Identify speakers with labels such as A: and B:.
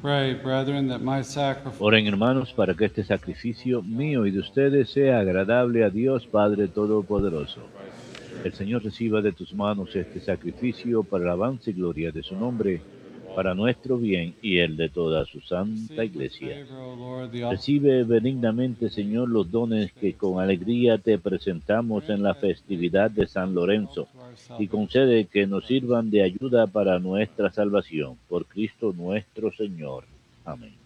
A: Pray, brethren, that my sacrifice
B: Oren, hermanos, para que este sacrificio mío y de ustedes sea agradable a Dios Padre Todopoderoso. El Señor reciba de tus manos este sacrificio para alabanza y gloria de su nombre, para nuestro bien y el de toda su santa
A: receive with
B: Iglesia.
A: favor, O Lord, the offering
B: Recibe benignamente, Señor, los dones que con alegría te presentamos en la festividad de San Lorenzo,
A: to our
B: y
A: salvation.
B: concede que nos sirvan de ayuda para nuestra salvación. Por Cristo nuestro Señor. Amén.